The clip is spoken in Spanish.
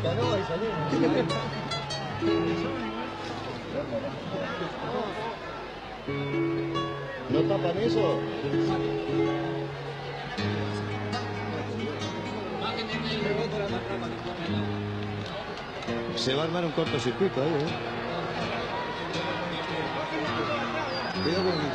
calor y salimos. ¿No tapan eso? Se va a armar un cortocircuito ahí, ¿eh? Cuidado con el